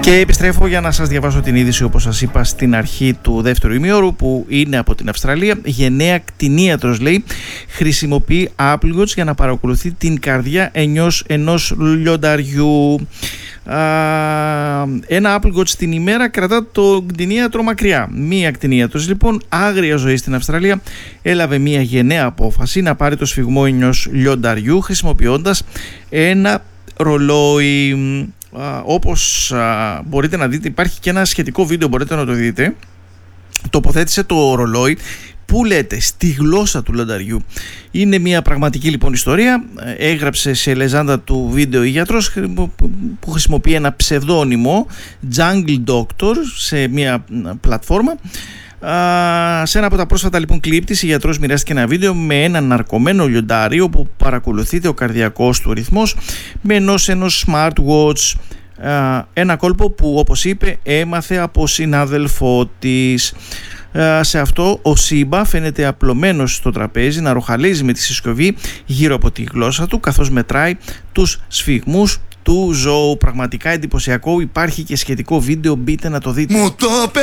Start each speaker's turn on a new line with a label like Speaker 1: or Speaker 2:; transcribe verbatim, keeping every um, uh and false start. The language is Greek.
Speaker 1: Και επιστρέφω για να σας διαβάσω την είδηση, όπως σας είπα στην αρχή του δεύτερου ημιώρου, που είναι από την Αυστραλία. Γενναία κτηνίατρος, λέει, χρησιμοποιεί Apple Watch για να παρακολουθεί την καρδιά ενός, ενός λιονταριού. Α, ένα Apple Watch την ημέρα κρατά το κτηνίατρο μακριά. Μία κτηνίατρος, λοιπόν, άγρια ζωή στην Αυστραλία, έλαβε μία γενναία απόφαση να πάρει το σφιγμό ενός λιονταριού χρησιμοποιώντας ένα ρολόι. Uh, όπως uh, μπορείτε να δείτε, υπάρχει και ένα σχετικό βίντεο, μπορείτε να το δείτε. Τοποθέτησε το ρολόι, που λέτε, στη γλώσσα του λιονταριού. Είναι μια πραγματική, λοιπόν, ιστορία. Έγραψε σε λεζάντα του βίντεο η γιατρός που χρησιμοποιεί ένα ψευδόνυμο, Jungle Doctor, σε μια πλατφόρμα. Uh, σε ένα από τα πρόσφατα, λοιπόν, κλιπ της, η γιατρός μοιράστηκε ένα βίντεο με έναν ναρκωμένο λιοντάρι όπου παρακολουθείται ο καρδιακός του ρυθμός με ενός ενός smartwatch, uh, ένα κόλπο που, όπως είπε, έμαθε από συνάδελφό της. Uh, σε αυτό ο Σίμπα φαίνεται απλωμένος στο τραπέζι να ροχαλίζει με τη συσκευή γύρω από τη γλώσσα του καθώς μετράει τους σφιγμούς του ζώου. Πραγματικά εντυπωσιακό. Υπάρχει και σχετικό βίντεο, μπείτε να το δείτε.
Speaker 2: Μου το